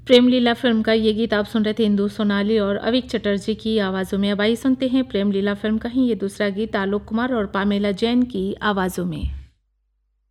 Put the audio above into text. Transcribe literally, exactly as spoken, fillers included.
प्रेम लीला film का ये गीत आप सुन रहे थे इंदु सोनाली और अविक चटर्जी की आवाज़ों में। अब आइए सुनते हैं प्रेम लीला फिल्म का ही ये दूसरा गीत आलोक कुमार और पामेला जैन की आवाज़ों में।